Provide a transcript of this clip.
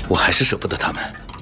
我还是舍不得他们。